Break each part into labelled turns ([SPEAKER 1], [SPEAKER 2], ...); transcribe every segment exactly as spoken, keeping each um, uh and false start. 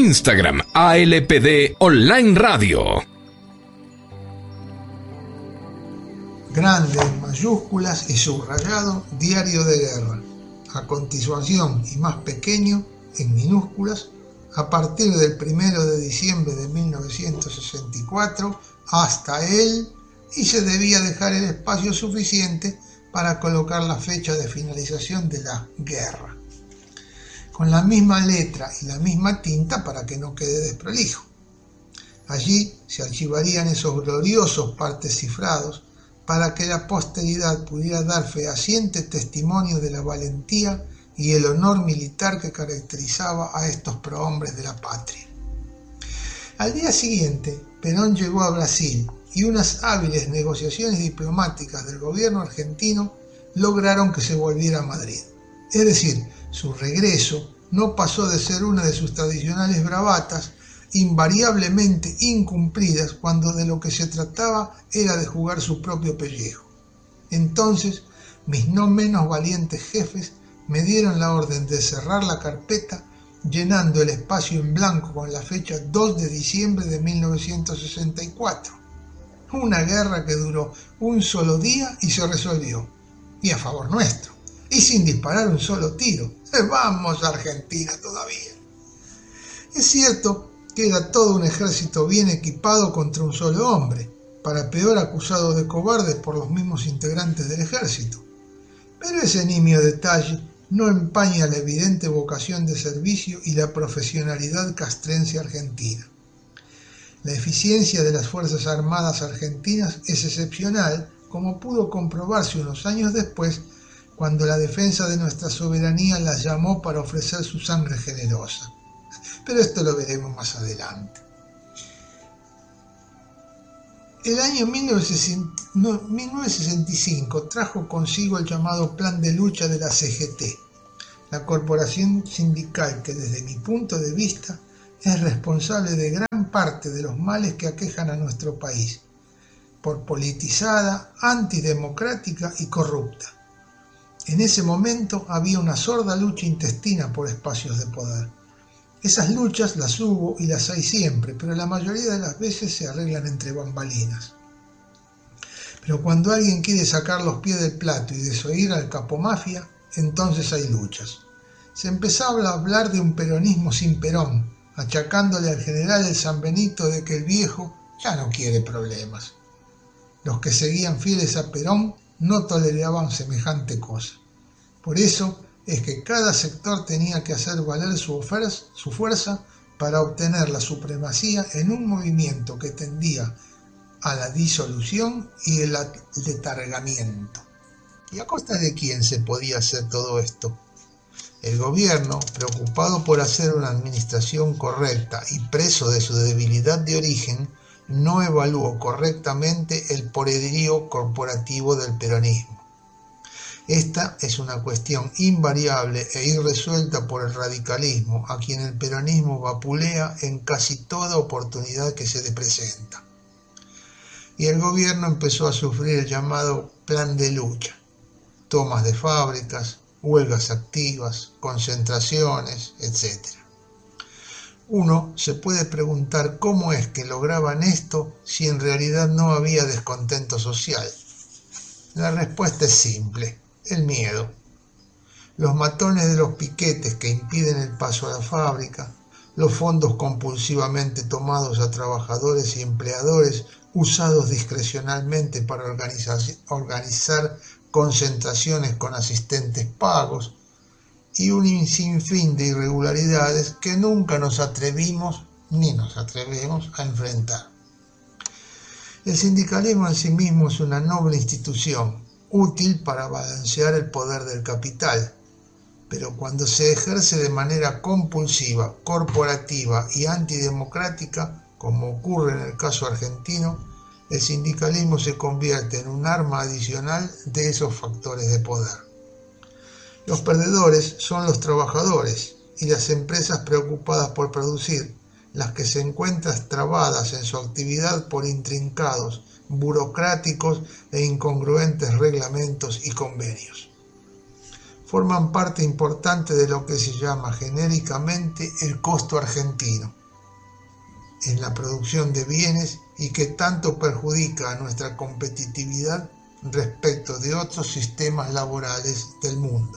[SPEAKER 1] Instagram, A L P D Online Radio.
[SPEAKER 2] Grande en mayúsculas y subrayado, Diario de Guerra. A continuación, y más pequeño, en minúsculas, a partir del primero de diciembre de mil novecientos sesenta y cuatro hasta él, y se debía dejar el espacio suficiente para colocar la fecha de finalización de la guerra, con la misma letra y la misma tinta para que no quede desprolijo. Allí se archivarían esos gloriosos partes cifrados para que la posteridad pudiera dar fehaciente testimonio de la valentía y el honor militar que caracterizaba a estos prohombres de la patria. Al día siguiente, Perón llegó a Brasil y unas hábiles negociaciones diplomáticas del gobierno argentino lograron que se volviera a Madrid. Es decir, su regreso no pasó de ser una de sus tradicionales bravatas, invariablemente incumplidas cuando de lo que se trataba era de jugar su propio pellejo. Entonces, mis no menos valientes jefes me dieron la orden de cerrar la carpeta, llenando el espacio en blanco con la fecha dos de diciembre de mil novecientos sesenta y cuatro. Una guerra que duró un solo día y se resolvió, y a favor nuestro, y sin disparar un solo tiro. ¡Vamos, Argentina, todavía! Es cierto que era todo un ejército bien equipado contra un solo hombre, para peor acusado de cobarde por los mismos integrantes del ejército. Pero ese nimio detalle no empaña la evidente vocación de servicio y la profesionalidad castrense argentina. La eficiencia de las Fuerzas Armadas argentinas es excepcional, como pudo comprobarse unos años después, cuando la defensa de nuestra soberanía las llamó para ofrecer su sangre generosa. Pero esto lo veremos más adelante. El año mil novecientos sesenta y cinco trajo consigo el llamado Plan de Lucha de la C G T, la corporación sindical que desde mi punto de vista es responsable de gran parte de los males que aquejan a nuestro país, por politizada, antidemocrática y corrupta. En ese momento había una sorda lucha intestina por espacios de poder. Esas luchas las hubo y las hay siempre, pero la mayoría de las veces se arreglan entre bambalinas. Pero cuando alguien quiere sacar los pies del plato y desoír al capomafia, entonces hay luchas. Se empezaba a hablar de un peronismo sin Perón, achacándole al general el San Benito de que el viejo ya no quiere problemas. Los que seguían fieles a Perón no toleraban semejante cosa. Por eso es que cada sector tenía que hacer valer su, oferta, su fuerza para obtener la supremacía en un movimiento que tendía a la disolución y el letargamiento. ¿Y a costa de quién se podía hacer todo esto? El gobierno, preocupado por hacer una administración correcta y preso de su debilidad de origen, no evaluó correctamente el poderío corporativo del peronismo. Esta es una cuestión invariable e irresuelta por el radicalismo, a quien el peronismo vapulea en casi toda oportunidad que se le presenta. Y el gobierno empezó a sufrir el llamado plan de lucha, tomas de fábricas, huelgas activas, concentraciones, etcétera. Uno se puede preguntar cómo es que lograban esto si en realidad no había descontento social. La respuesta es simple: el miedo. Los matones de los piquetes que impiden el paso a la fábrica, los fondos compulsivamente tomados a trabajadores y empleadores usados discrecionalmente para organizar, organizar concentraciones con asistentes pagos y un sinfín de irregularidades que nunca nos atrevimos ni nos atrevemos a enfrentar. El sindicalismo en sí mismo es una noble institución, útil para balancear el poder del capital, pero cuando se ejerce de manera compulsiva, corporativa y antidemocrática, como ocurre en el caso argentino, el sindicalismo se convierte en un arma adicional de esos factores de poder. Los perdedores son los trabajadores y las empresas preocupadas por producir, las que se encuentran trabadas en su actividad por intrincados, burocráticos e incongruentes reglamentos y convenios. forman parte importante de lo que se llama genéricamente el costo argentino en la producción de bienes y que tanto perjudica a nuestra competitividad respecto de otros sistemas laborales del mundo.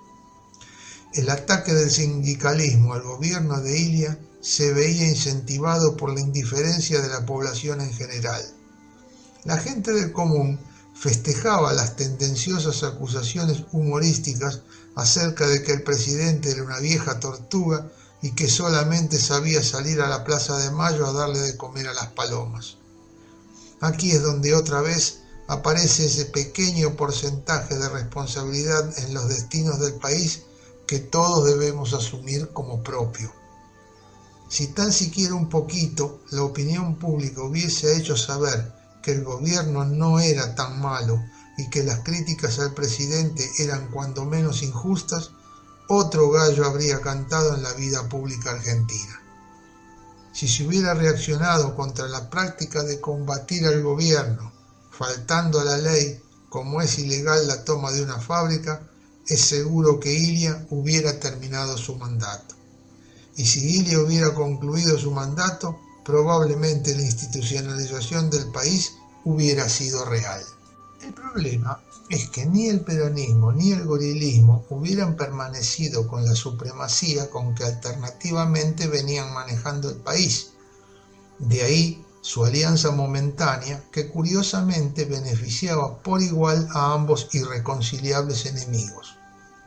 [SPEAKER 2] El ataque del sindicalismo al gobierno de Ilia se veía incentivado por la indiferencia de la población en general. La gente del común festejaba las tendenciosas acusaciones humorísticas acerca de que el presidente era una vieja tortuga y que solamente sabía salir a la Plaza de Mayo a darle de comer a las palomas. Aquí es donde otra vez aparece ese pequeño porcentaje de responsabilidad en los destinos del país que todos debemos asumir como propio. Si tan siquiera un poquito la opinión pública hubiese hecho saber que el gobierno no era tan malo y que las críticas al presidente eran cuando menos injustas, otro gallo habría cantado en la vida pública argentina. Si se hubiera reaccionado contra la práctica de combatir al gobierno, faltando a la ley como es ilegal la toma de una fábrica, es seguro que Ilia hubiera terminado su mandato. Y si Ilia hubiera concluido su mandato, probablemente la institucionalización del país hubiera sido real. El problema es que ni el peronismo ni el gorilismo hubieran permanecido con la supremacía con que alternativamente venían manejando el país. De ahí su alianza momentánea que curiosamente beneficiaba por igual a ambos irreconciliables enemigos.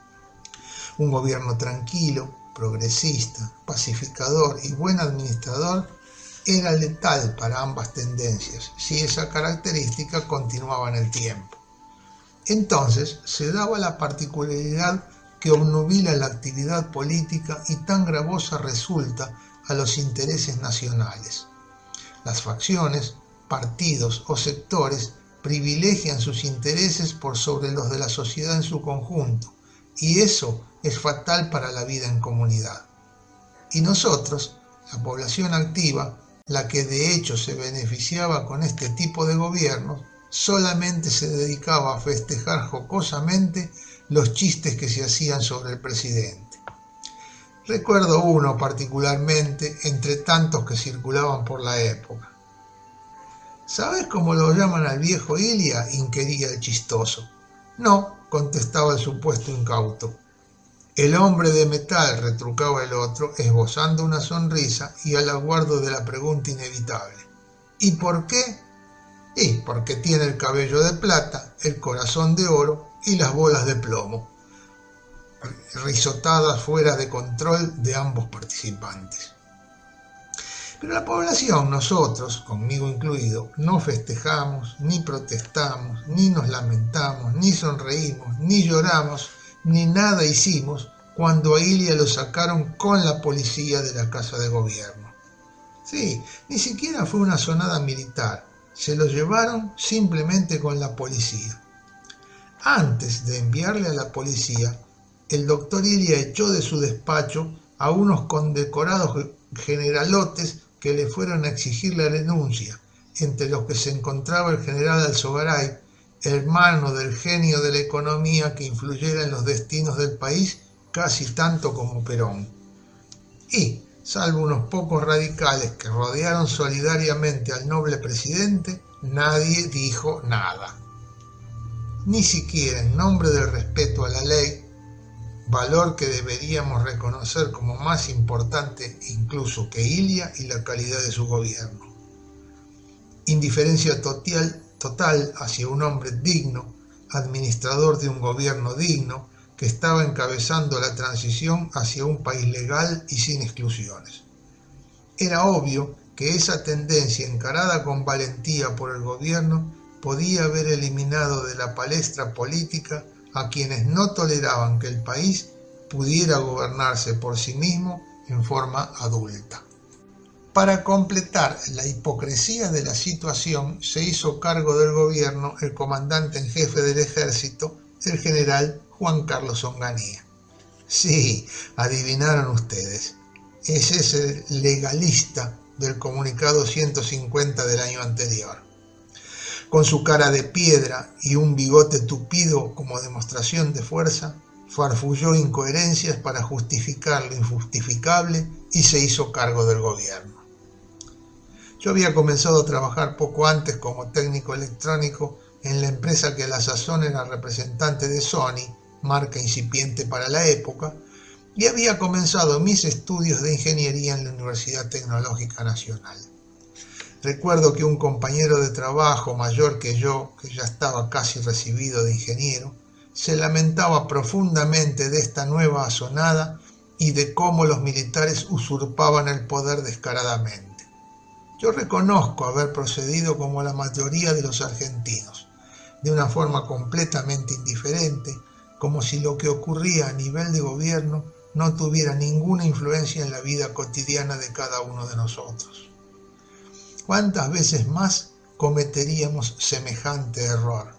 [SPEAKER 2] Un gobierno tranquilo, progresista, pacificador y buen administrador era letal para ambas tendencias si esa característica continuaba en el tiempo. Entonces se daba la particularidad que obnubila la actividad política y tan gravosa resulta a los intereses nacionales. Las facciones, partidos o sectores privilegian sus intereses por sobre los de la sociedad en su conjunto, y eso es fatal para la vida en comunidad. Y nosotros, la población activa, la que de hecho se beneficiaba con este tipo de gobiernos, solamente se dedicaba a festejar jocosamente los chistes que se hacían sobre el presidente. Recuerdo uno particularmente entre tantos que circulaban por la época. ¿Sabes cómo lo llaman al viejo Ilia?, inquiría el chistoso. No, contestaba el supuesto incauto. El hombre de metal, retrucaba el otro, esbozando una sonrisa y al aguardo de la pregunta inevitable. ¿Y por qué? Y porque tiene el cabello de plata, el corazón de oro y las bolas de plomo, risotadas fuera de control de ambos participantes. Pero la población, nosotros, conmigo incluido, no festejamos, ni protestamos, ni nos lamentamos, ni sonreímos, ni lloramos, ni nada hicimos cuando a Ilia lo sacaron con la policía de la Casa de Gobierno. Sí, ni siquiera fue una sonada militar, se lo llevaron simplemente con la policía. Antes de enviarle a la policía, el doctor Ilia echó de su despacho a unos condecorados generalotes que le fueron a exigir la renuncia, entre los que se encontraba el general Alzogaray, hermano del genio de la economía que influyera en los destinos del país casi tanto como Perón. Y, salvo unos pocos radicales que rodearon solidariamente al noble presidente, nadie dijo nada. Ni siquiera en nombre del respeto a la ley, valor que deberíamos reconocer como más importante incluso que Ilia y la calidad de su gobierno. Indiferencia total, total hacia un hombre digno, administrador de un gobierno digno, que estaba encabezando la transición hacia un país legal y sin exclusiones. Era obvio que esa tendencia encarada con valentía por el gobierno podía haber eliminado de la palestra política a quienes no toleraban que el país pudiera gobernarse por sí mismo en forma adulta. Para completar la hipocresía de la situación, se hizo cargo del gobierno el comandante en jefe del ejército, el general Juan Carlos Onganía. Sí, adivinaron ustedes, es ese legalista del comunicado ciento cincuenta del año anterior. Con su cara de piedra y un bigote tupido como demostración de fuerza, farfulló incoherencias para justificar lo injustificable y se hizo cargo del gobierno. Yo había comenzado a trabajar poco antes como técnico electrónico en la empresa que a la sazón era representante de Sony, marca incipiente para la época, y había comenzado mis estudios de ingeniería en la Universidad Tecnológica Nacional. Recuerdo que un compañero de trabajo mayor que yo, que ya estaba casi recibido de ingeniero, se lamentaba profundamente de esta nueva asonada y de cómo los militares usurpaban el poder descaradamente. Yo reconozco haber procedido como la mayoría de los argentinos, de una forma completamente indiferente, como si lo que ocurría a nivel de gobierno no tuviera ninguna influencia en la vida cotidiana de cada uno de nosotros. ¿Cuántas veces más cometeríamos semejante error?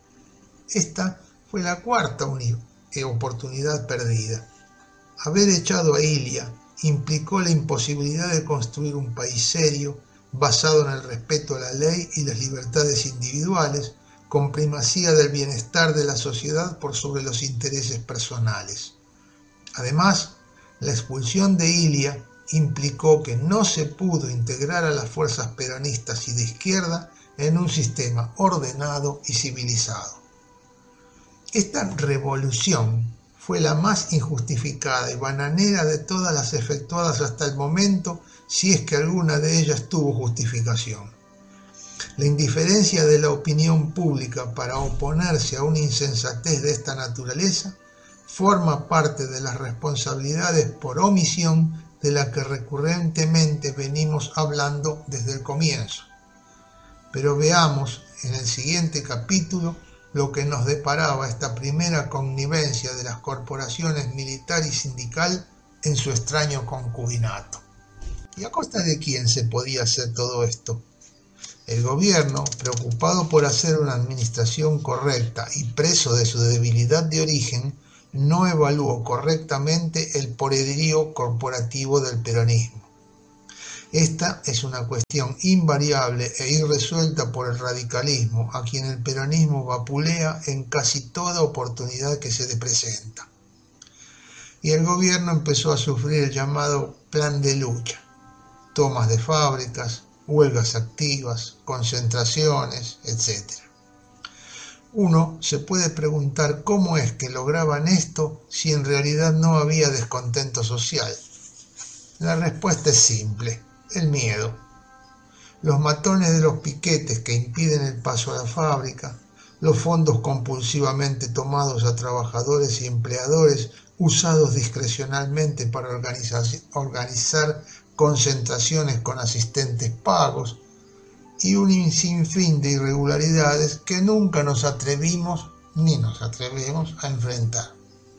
[SPEAKER 2] Esta fue la cuarta oportunidad perdida. Haber echado a Ilia implicó la imposibilidad de construir un país serio, basado en el respeto a la ley y las libertades individuales, con primacía del bienestar de la sociedad por sobre los intereses personales. Además, la expulsión de Ilia implicó que no se pudo integrar a las fuerzas peronistas y de izquierda en un sistema ordenado y civilizado. Esta revolución fue la más injustificada y bananera de todas las efectuadas hasta el momento, si es que alguna de ellas tuvo justificación. La indiferencia de la opinión pública para oponerse a una insensatez de esta naturaleza forma parte de las responsabilidades por omisión de la que recurrentemente venimos hablando desde el comienzo. Pero veamos en el siguiente capítulo lo que nos deparaba esta primera connivencia de las corporaciones militar y sindical en su extraño concubinato. ¿Y a costa de quién se podía hacer todo esto? El gobierno, preocupado por hacer una administración correcta y preso de su debilidad de origen, no evaluó correctamente el poderío corporativo del peronismo. Esta es una cuestión invariable e irresuelta por el radicalismo, a quien el peronismo vapulea en casi toda oportunidad que se le presenta. Y el gobierno empezó a sufrir el llamado plan de lucha, tomas de fábricas, huelgas activas, concentraciones, etcétera. Uno se puede preguntar cómo es que lograban esto si en realidad no había descontento social. La respuesta es simple: el miedo. Los matones de los piquetes que impiden el paso a la fábrica, los fondos compulsivamente tomados a trabajadores y empleadores usados discrecionalmente para organizar, organizar concentraciones con asistentes pagos y un sinfín de irregularidades que nunca nos atrevimos ni nos atrevemos a enfrentar.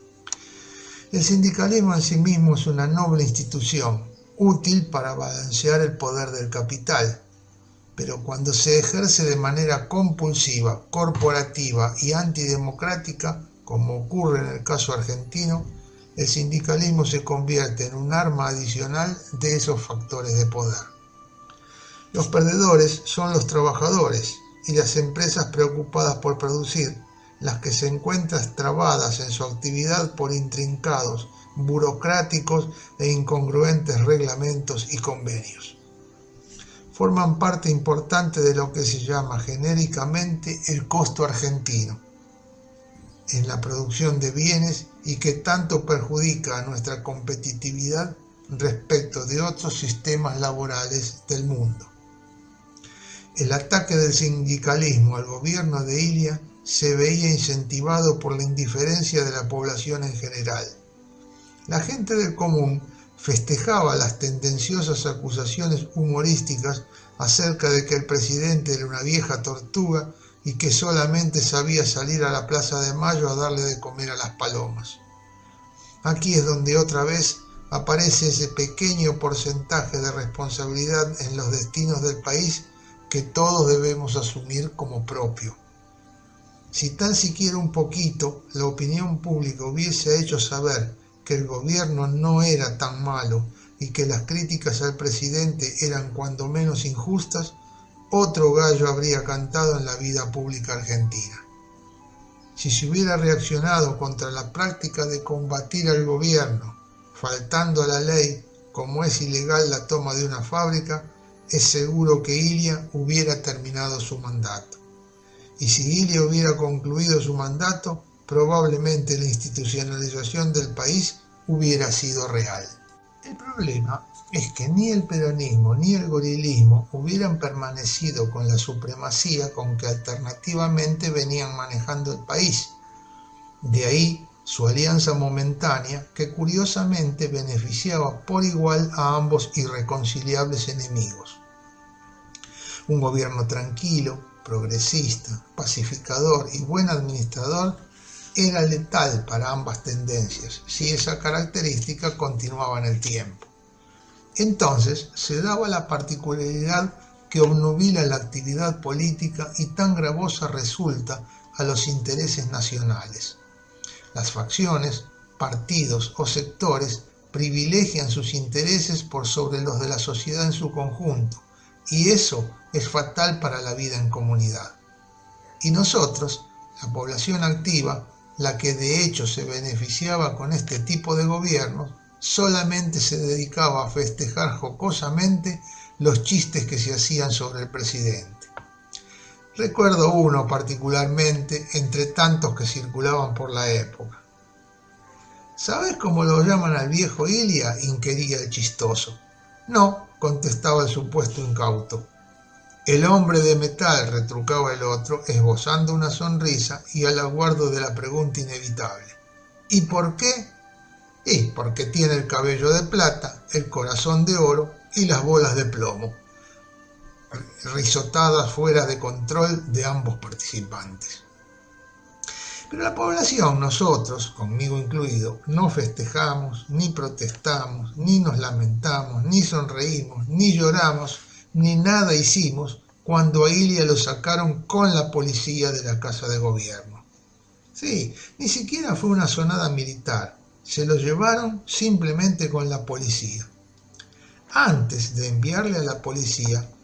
[SPEAKER 2] El sindicalismo en sí mismo es una noble institución, útil para balancear el poder del capital, pero cuando se ejerce de manera compulsiva, corporativa y antidemocrática, como ocurre en el caso argentino, el sindicalismo se convierte en un arma adicional de esos factores de poder. Los perdedores son los trabajadores y las empresas preocupadas por producir, las que se encuentran trabadas en su actividad por intrincados, burocráticos e incongruentes reglamentos y convenios. Forman parte importante de lo que se llama genéricamente el costo argentino en la producción de bienes y que tanto perjudica a nuestra competitividad respecto de otros sistemas laborales del mundo. El ataque del sindicalismo al gobierno de Ilia se veía incentivado por la indiferencia de la población en general. La gente del común festejaba las tendenciosas acusaciones humorísticas acerca de que el presidente era una vieja tortuga y que solamente sabía salir a la Plaza de Mayo a darle de comer a las palomas. Aquí es donde otra vez aparece ese pequeño porcentaje de responsabilidad en los destinos del país que todos debemos asumir como propio. Si tan siquiera un poquito la opinión pública hubiese hecho saber que el gobierno no era tan malo y que las críticas al presidente eran cuando menos injustas, otro gallo habría cantado en la vida pública argentina. Si se hubiera reaccionado contra la práctica de combatir al gobierno, faltando a la ley, como es ilegal la toma de una fábrica, es seguro que Ilia hubiera terminado su mandato. Y si Ilia hubiera concluido su mandato, probablemente la institucionalización del país hubiera sido real. El problema es que ni el peronismo ni el gorilismo hubieran permanecido con la supremacía con que alternativamente venían manejando el país. De ahí su alianza momentánea, que curiosamente beneficiaba por igual a ambos irreconciliables enemigos. Un gobierno tranquilo, progresista, pacificador y buen administrador era letal para ambas tendencias, si esa característica continuaba en el tiempo. Entonces se daba la particularidad que obnubila la actividad política y tan gravosa resulta a los intereses nacionales. Las facciones, partidos o sectores privilegian sus intereses por sobre los de la sociedad en su conjunto, y eso es fatal para la vida en comunidad. Y nosotros, la población activa, la que de hecho se beneficiaba con este tipo de gobiernos, solamente se dedicaba a festejar jocosamente los chistes que se hacían sobre el presidente. Recuerdo uno particularmente entre tantos que circulaban por la época. ¿Sabes cómo lo llaman al viejo Ilia?, inquiría el chistoso. No, contestaba el supuesto incauto. El hombre de metal, retrucaba el otro, esbozando una sonrisa y al aguardo de la pregunta inevitable. ¿Y por qué? Y porque tiene el cabello de plata, el corazón de oro y las bolas de plomo, risotadas fuera de control de ambos participantes. Pero la población, nosotros, conmigo incluido, no festejamos, ni protestamos, ni nos lamentamos, ni sonreímos, ni lloramos, ni nada hicimos cuando a Ilia lo sacaron con la policía de la Casa de Gobierno. Sí, ni siquiera fue una sonada militar, se lo llevaron simplemente con la policía. Antes de enviarle a la policía,